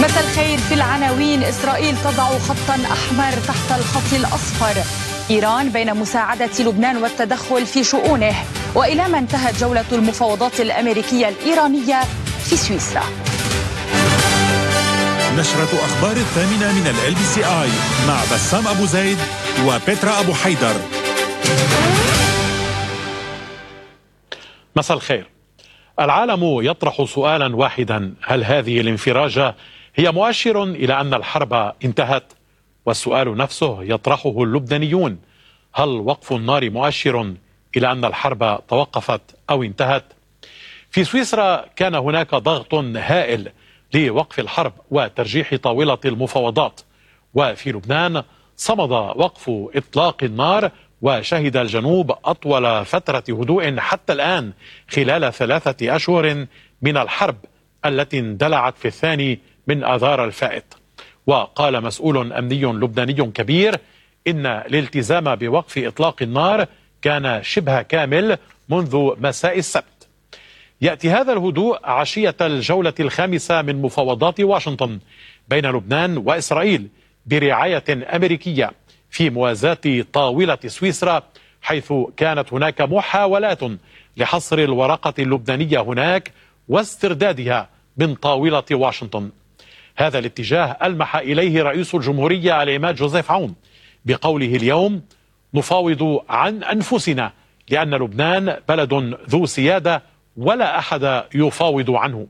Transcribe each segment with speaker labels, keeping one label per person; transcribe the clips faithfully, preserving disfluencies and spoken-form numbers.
Speaker 1: مساء الخير. في العناوين: إسرائيل تضع خطا أحمر تحت الخط الأصفر، إيران بين مساعدة لبنان والتدخل في شؤونه، وإلى ما انتهت جولة المفاوضات الأمريكية الإيرانية في سويسرا.
Speaker 2: نشرة أخبار الثامنة من ال بي سي آي مع بسام أبو زيد وبيترا أبو حيدر.
Speaker 3: مساء الخير. العالم يطرح سؤالا واحدا: هل هذه الانفراجة هي مؤشر إلى أن الحرب انتهت؟ والسؤال نفسه يطرحه اللبنانيون: هل وقف النار مؤشر إلى أن الحرب توقفت أو انتهت؟ في سويسرا كان هناك ضغط هائل لوقف الحرب وترجيح طاولة المفاوضات، وفي لبنان صمد وقف إطلاق النار، وشهد الجنوب أطول فترة هدوء حتى الآن خلال ثلاثة أشهر من الحرب التي اندلعت في الثاني من آذار الفائت. وقال مسؤول أمني لبناني كبير إن الالتزام بوقف إطلاق النار كان شبه كامل منذ مساء السبت. يأتي هذا الهدوء عشية الجولة الخامسة من مفاوضات واشنطن بين لبنان وإسرائيل برعاية أمريكية في موازاة طاولة سويسرا، حيث كانت هناك محاولات لحصر الورقة اللبنانية هناك واستردادها من طاولة واشنطن. هذا الاتجاه ألمح إليه رئيس الجمهورية العماد جوزيف عون بقوله اليوم: نفاوض عن أنفسنا لأن لبنان بلد ذو سيادة ولا أحد يفاوض عنه،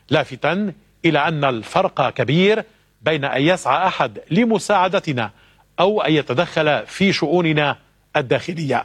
Speaker 3: لافتا إلى أن الفرق كبير بين أن يسعى أحد لمساعدتنا أو أن يتدخل في شؤوننا الداخلية.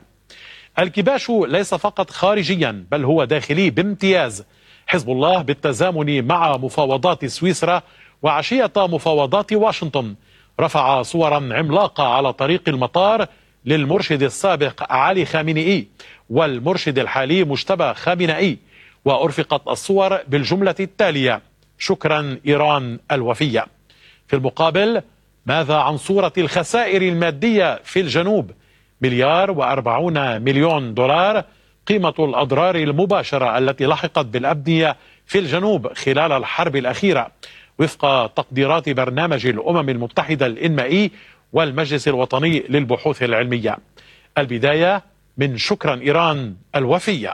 Speaker 3: الكباش ليس فقط خارجيا بل هو داخلي بامتياز. حزب الله بالتزامن مع مفاوضات سويسرا وعشية مفاوضات واشنطن رفع صورا عملاقة على طريق المطار للمرشد السابق علي خامنئي والمرشد الحالي مجتبى خامنئي، وأرفقت الصور بالجملة التالية: شكرا إيران الوفية. في المقابل، ماذا عن صورة الخسائر المادية في الجنوب؟ مليار وأربعون مليون دولار قيمة الأضرار المباشرة التي لحقت بالأبنية في الجنوب خلال الحرب الأخيرة وفق تقديرات برنامج الأمم المتحدة الإنمائي والمجلس الوطني للبحوث العلمية. البداية من شكرا إيران الوفية.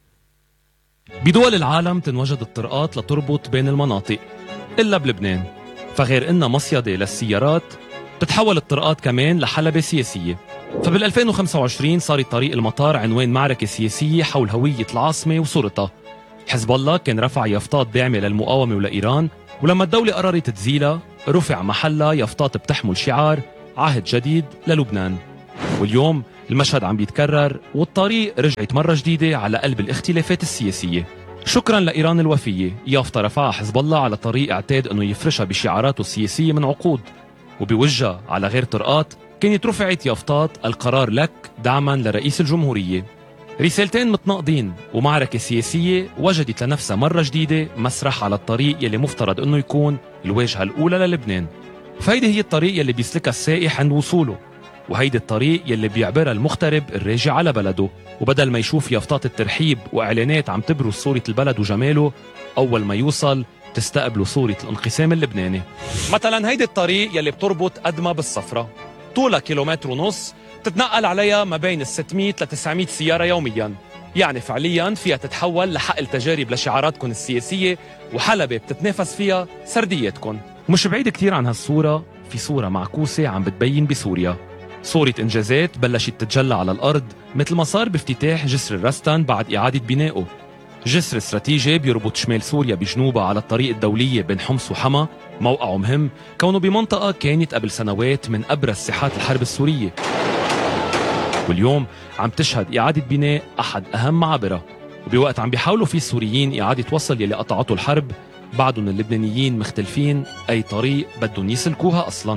Speaker 4: بدول العالم تنوجد الطرقات لتربط بين المناطق إلا بلبنان، فغير إنها مصيدة للسيارات تتحول الطرقات كمان لحلبة سياسية. فبال ألفين وخمسة وعشرين صار طريق المطار عنوان معركة سياسية حول هوية العاصمة وصورتها. حزب الله كان رفع يافطات داعمة للمقاومة ولإيران، ولما الدولة قررت تزيلها رفع محلها يافطات بتحمل شعار عهد جديد للبنان. واليوم المشهد عم بيتكرر والطريق رجعت مرة جديدة على قلب الاختلافات السياسية. شكرا لإيران الوفية، يافطة رفعها حزب الله على طريق اعتاد أنه يفرشها بشعاراته السياسية من عقود، وبوجهها على غير طرقات كانت رفعت يافطات القرار لك دعما لرئيس الجمهورية. رسالتين متناقضين ومعركة سياسية وجدت لنفسها مرة جديدة مسرح على الطريق يلي مفترض أنه يكون الواجهة الأولى للبنان. فهيدي هي الطريق يلي بيسلكها السائح عند وصوله، وهيدي الطريق يلي بيعبرها المغترب الراجع على بلده، وبدل ما يشوف يافطات الترحيب وإعلانات عم تبرز صورة البلد وجماله، أول ما يوصل تستقبله صورة الانقسام اللبناني. مثلا هيدي الطريق يلي بتربط أدمى بالصفرة، طولها كيلومتر ونص، تتنقل عليها ما بين ستمية لتسعمية سيارة يوميا، يعني فعليا فيها تتحول لحقل تجارب لشعاراتكم السياسية وحلبة بتتنافس فيها سردياتكم. ومش بعيد كتير عن هالصورة في صورة معكوسة عم بتبين بسوريا، صورة إنجازات بلشت تتجلى على الأرض مثل ما صار بافتتاح جسر الرستان بعد إعادة بنائه، جسر استراتيجي بيربط شمال سوريا بجنوبها على الطريق الدولية بين حمص وحما، موقعه مهم كونه بمنطقة كانت قبل سنوات من أبرز ساحات الحرب السورية، واليوم عم تشهد إعادة بناء أحد أهم معابرها. وبوقت عم بيحاولوا فيه السوريين إعادة وصل يلي قطعته الحرب، بعدهم اللبنانيين مختلفين أي طريق بدهم يسلكوها أصلاً.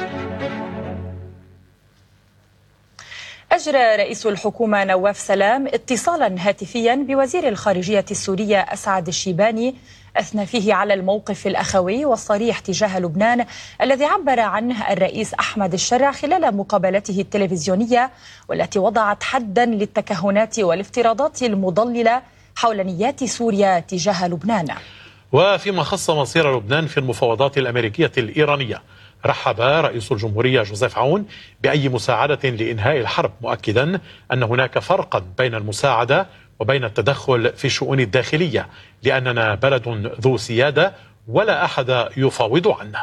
Speaker 1: أجرى رئيس الحكومة نواف سلام اتصالا هاتفيا بوزير الخارجية السورية أسعد الشيباني أثنى فيه على الموقف الأخوي والصريح تجاه لبنان الذي عبر عنه الرئيس أحمد الشرع خلال مقابلته التلفزيونية، والتي وضعت حدا للتكهنات والافتراضات المضللة حول نيات سوريا تجاه لبنان.
Speaker 3: وفيما خص مصير لبنان في المفاوضات الأمريكية الإيرانية، رحب رئيس الجمهورية جوزيف عون بأي مساعدة لإنهاء الحرب، مؤكدا أن هناك فرقا بين المساعدة وبين التدخل في الشؤون الداخلية، لأننا بلد ذو سيادة ولا أحد يفاوض عنه.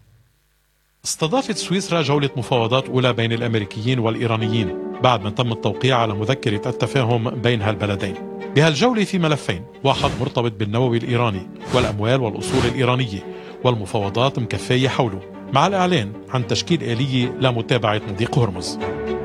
Speaker 3: استضافت سويسرا جولة مفاوضات أولى بين الأمريكيين والإيرانيين بعد ما تم التوقيع على مذكرة التفاهم بين هالبلدين. بهالجولة في ملفين، واحد مرتبط بالنووي الإيراني والأموال والأصول الإيرانية، والمفاوضات مكفية حوله، مع الإعلان عن تشكيل آلية لمتابعة مضيق هرمز.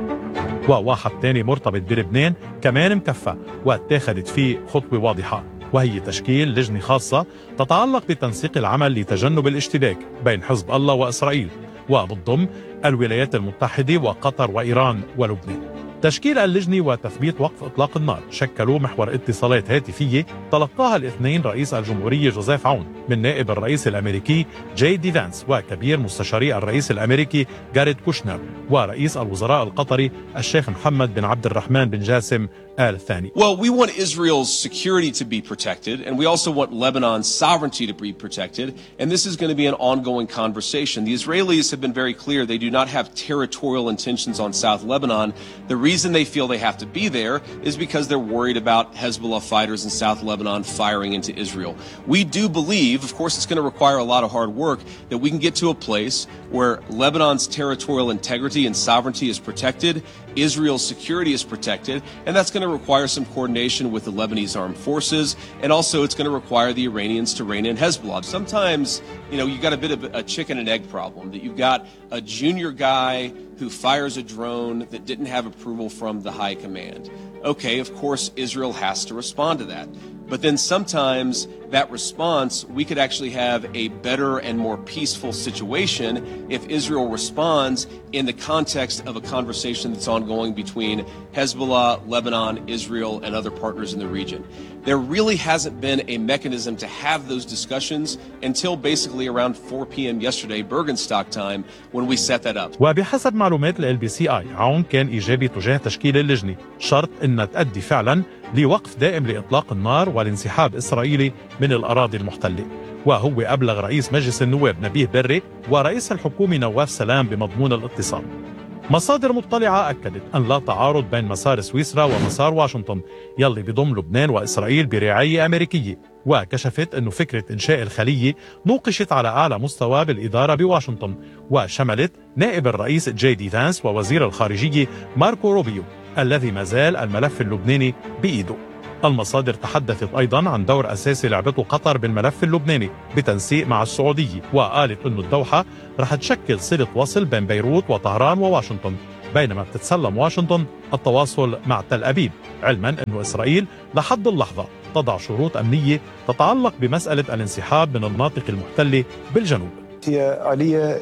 Speaker 3: وواحد تاني مرتبط بلبنان كمان مكفى واتخذت فيه خطوة واضحة، وهي تشكيل لجنة خاصة تتعلق بتنسيق العمل لتجنب الاشتباك بين حزب الله وإسرائيل، وبتضم الولايات المتحدة وقطر وإيران ولبنان. تشكيل اللجنة وتثبيت وقف إطلاق النار شكلوا محور اتصالات هاتفية تلقاها الاثنين رئيس الجمهورية جوزيف عون من نائب الرئيس الأمريكي جي دي فانس وكبير مستشاري الرئيس الأمريكي جاريد كوشنر ورئيس الوزراء القطري الشيخ محمد بن عبد الرحمن بن جاسم آل ثاني.
Speaker 5: Well, we want Israel's security to be protected, and we also want Lebanon's sovereignty to be protected, and this is going to be an ongoing conversation. The Israelis have been very clear they do not have territorial intentions on South Lebanon. The reason they feel they have to be there is because they're worried about Hezbollah fighters in South Lebanon firing into Israel. We do believe, of course it's going to require a lot of hard work, that we can get to a place where Lebanon's territorial integrity and sovereignty is protected, Israel's security is protected, and that's going to require some coordination with the Lebanese armed forces, and also it's going to require the Iranians to rein in Hezbollah. Sometimes, you know, you've got a bit of a chicken and egg problem, that you've got a junior guy who fires a drone that didn't have approval from the high command. Okay, of course, Israel has to respond to that. But then sometimes that response, we could actually have a better and more peaceful situation if Israel responds in the context of a conversation that's ongoing between Hezbollah, Lebanon, Israel, and other partners in the region. There really hasn't been a mechanism to have those discussions until basically around four p m yesterday, Bergenstock time, when we set that up.
Speaker 3: وبحسب معلومات ال بي سي آي، عون كان إيجابي تجاه تشكيل اللجنة، شرط أنها تؤدي فعلا لوقف دائم لإطلاق النار والانسحاب إسرائيلي من الأراضي المحتلة. وهو أبلغ رئيس مجلس النواب نبيه بري ورئيس الحكومة نواف سلام بمضمون الاتصال. مصادر مطلعة أكدت أن لا تعارض بين مسار سويسرا ومسار واشنطن يلي بضم لبنان وإسرائيل برعاية أمريكية، وكشفت أن فكرة إنشاء الخلية نوقشت على أعلى مستوى بالإدارة بواشنطن، وشملت نائب الرئيس جي دي فانس ووزير الخارجية ماركو روبيو الذي ما زال الملف اللبناني بإيده. المصادر تحدثت أيضا عن دور أساسي لعبته قطر بالملف اللبناني بتنسيق مع السعودية، وقالت أن الدوحة رح تشكل صلة وصل بين بيروت وطهران وواشنطن، بينما بتتسلم واشنطن التواصل مع تل أبيب، علما أن إسرائيل لحد اللحظة تضع شروط أمنية تتعلق بمسألة الانسحاب من المناطق المحتلة بالجنوب.
Speaker 6: هي آلية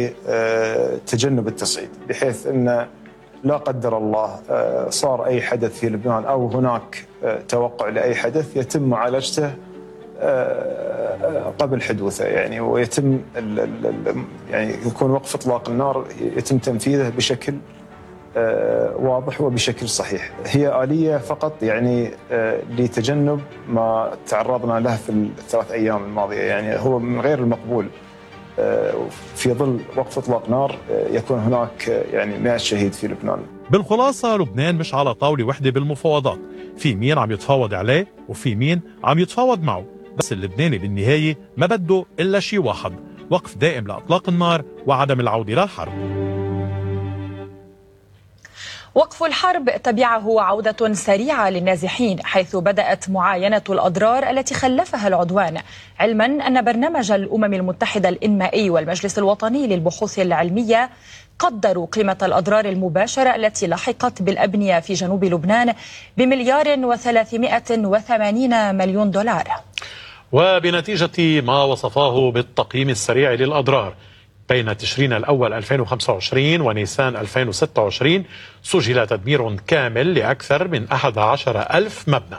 Speaker 6: لتجنب التصعيد، بحيث أن لا قدر الله صار أي حدث في لبنان أو هناك توقع لأي حدث يتم معالجته قبل حدوثه، يعني ويتم يعني يكون وقف إطلاق النار يتم تنفيذه بشكل واضح وبشكل صحيح. هي آلية فقط يعني لتجنب ما تعرضنا له في الثلاث أيام الماضية، يعني هو من غير المقبول في ظل وقف إطلاق نار يكون هناك يعني مئة شهيد في لبنان.
Speaker 3: بالخلاصة لبنان مش على طاولة وحدة بالمفاوضات، في مين عم يتفاوض عليه وفي مين عم يتفاوض معه، بس اللبناني بالنهاية ما بده إلا شيء واحد، وقف دائم لإطلاق النار وعدم العودة للحرب.
Speaker 1: وقف الحرب تبعه عودة سريعة للنازحين، حيث بدأت معاينة الأضرار التي خلفها العدوان، علما أن برنامج الأمم المتحدة الإنمائي والمجلس الوطني للبحوث العلمية قدروا قيمة الأضرار المباشرة التي لحقت بالأبنية في جنوب لبنان بمليار وثلاثمائة وثمانين مليون دولار.
Speaker 3: وبنتيجة ما وصفاه بالتقييم السريع للأضرار بين تشرين الأول ألفين وخمسة وعشرين ونيسان ألفين وستة وعشرين سجل تدمير كامل لأكثر من أحد عشر ألف مبنى.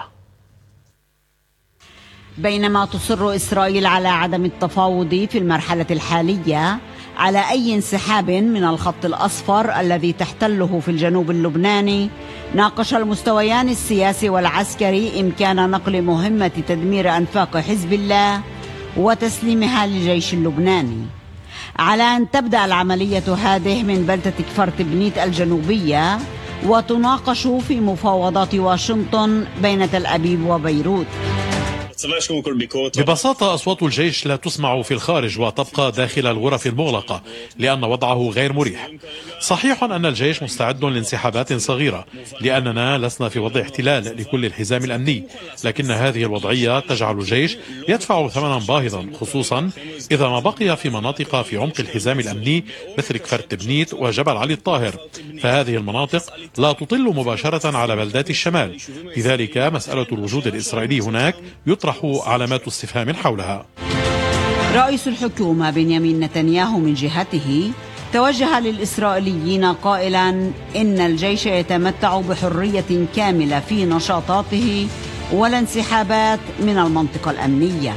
Speaker 7: بينما تصر إسرائيل على عدم التفاوض في المرحلة الحالية على أي انسحاب من الخط الأصفر الذي تحتله في الجنوب اللبناني، ناقش المستويان السياسي والعسكري إمكان نقل مهمة تدمير أنفاق حزب الله وتسليمها للجيش اللبناني، على أن تبدأ العملية هذه من بلدة كفر تبنيت الجنوبية وتناقش في مفاوضات واشنطن بين تل أبيب وبيروت.
Speaker 3: ببساطة أصوات الجيش لا تسمع في الخارج وتبقى داخل الغرف المغلقة لأن وضعه غير مريح. صحيح أن الجيش مستعد لانسحابات صغيرة لأننا لسنا في وضع احتلال لكل الحزام الأمني، لكن هذه الوضعية تجعل الجيش يدفع ثمنا باهظا، خصوصا إذا ما بقي في مناطق في عمق الحزام الأمني مثل كفر تبنيت وجبل علي الطاهر، فهذه المناطق لا تطل مباشرة على بلدات الشمال. لذلك مسألة الوجود الإسرائيلي هناك يطرح علامات استفهام حولها.
Speaker 7: رئيس الحكومة بنيامين نتنياهو من جهته توجه للإسرائيليين قائلا إن الجيش يتمتع بحرية كاملة في نشاطاته ولا انسحابات من المنطقة الأمنية.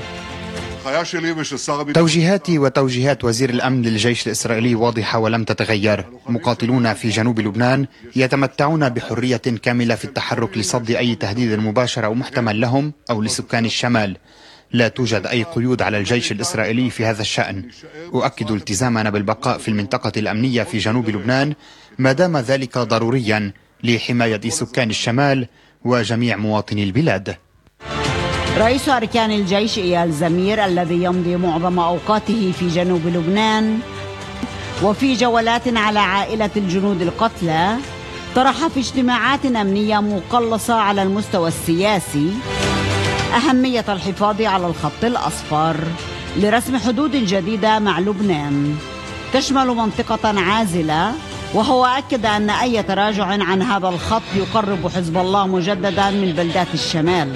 Speaker 8: توجيهاتي وتوجيهات وزير الأمن للجيش الإسرائيلي واضحة ولم تتغير. مقاتلون في جنوب لبنان يتمتعون بحرية كاملة في التحرك لصد أي تهديد مباشر أو محتمل لهم أو لسكان الشمال. لا توجد أي قيود على الجيش الإسرائيلي في هذا الشأن. أؤكد التزامنا بالبقاء في المنطقة الأمنية في جنوب لبنان ما دام ذلك ضروريا لحماية سكان الشمال وجميع مواطني البلاد.
Speaker 7: رئيس أركان الجيش إيال زمير الذي يمضي معظم أوقاته في جنوب لبنان وفي جولات على عائلة الجنود القتلى طرح في اجتماعات أمنية مقلصة على المستوى السياسي أهمية الحفاظ على الخط الأصفر لرسم حدود جديدة مع لبنان تشمل منطقة عازلة، وهو أكد أن أي تراجع عن هذا الخط يقرب حزب الله مجددا من بلدات الشمال.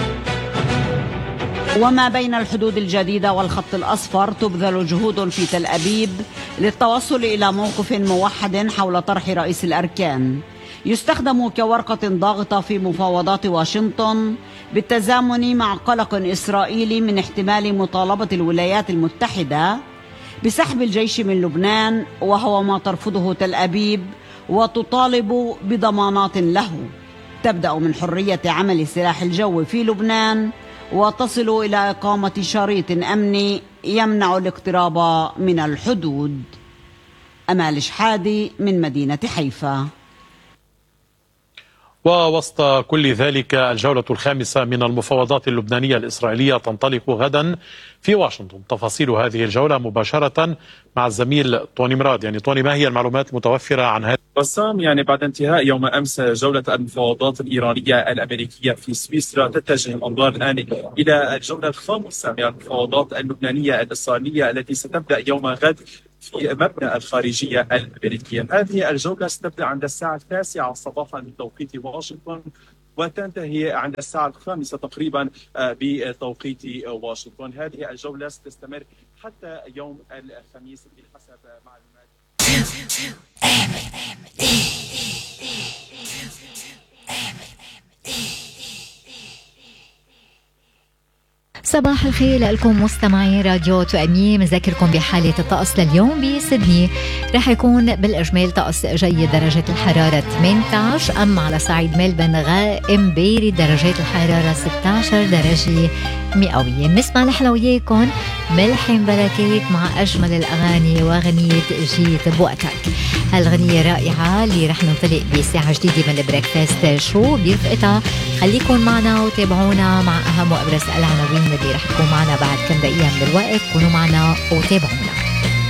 Speaker 7: وما بين الحدود الجديدة والخط الأصفر تبذل جهود في تل أبيب للتوصل إلى موقف موحد حول طرح رئيس الأركان يستخدم كورقة ضاغطة في مفاوضات واشنطن بالتزامن مع قلق إسرائيلي من احتمال مطالبة الولايات المتحدة بسحب الجيش من لبنان، وهو ما ترفضه تل أبيب وتطالب بضمانات له تبدأ من حرية عمل السلاح الجوي في لبنان وتصل إلى إقامة شريط أمني يمنع الاقتراب من الحدود. أمال شحادي من مدينة حيفا.
Speaker 3: ووسط كل ذلك الجولة الخامسة من المفاوضات اللبنانية الإسرائيلية تنطلق غدا في واشنطن. تفاصيل هذه الجولة مباشرة مع الزميل طوني مراد. يعني طوني، ما هي المعلومات المتوفرة عن هذا؟
Speaker 9: بسام، يعني بعد انتهاء يوم أمس جولة المفاوضات الإيرانية الأمريكية في سويسرا تتجه الأنظار الآن إلى الجولة الخامسة من المفاوضات اللبنانية الإسرائيلية التي ستبدأ يوم غد في مبنى الخارجية الأمريكية. هذه الجولة ستبدأ عند الساعة التاسعة صباحا بتوقيت واشنطن وتنتهي عند الساعة الخامسة تقريبا بتوقيت واشنطن. هذه الجولة ستستمر حتى يوم الخميس بحسب معلومات.
Speaker 10: صباح الخير لكم مستمعين راديو تؤمين. بنذكركم بحالة الطقس لليوم بسيدني رح يكون بالإجمال طقس جيد، درجة الحرارة ثمانية عشر، أما على صعيد ملبن غائم بارد درجات الحرارة ستة عشر درجة مئوية. بنسمع لحلوياكم ملحم بركات مع أجمل الأغاني وأغنية جيت بوقتك. هالغنية رائعة اللي رح ننطلق بساعة جديدة من البريكفاست شو برفقتها. خليكن معنا وتابعونا مع أهم وأبرز العناوين اللي رح تكون معنا بعد كم دقيقة من الوقت. كونوا معنا وتابعونا.